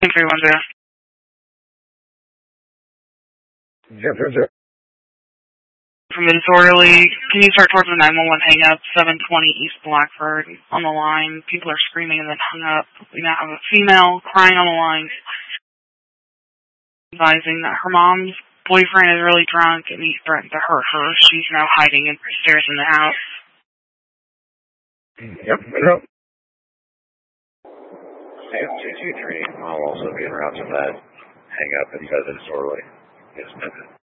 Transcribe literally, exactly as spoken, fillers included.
three one zero. Zero zero zero. From the disorderly, can you start towards the nine one one hang up, seven twenty East Blackford on the line? People are screaming and then hung up. We now have a female crying on the line, advising that her mom's boyfriend is really drunk and he threatened to hurt her. She's now hiding upstairs in the house. Yep, no. Hey, two two three. I'll also be en route to that hang up and says it's disorderly. Yes,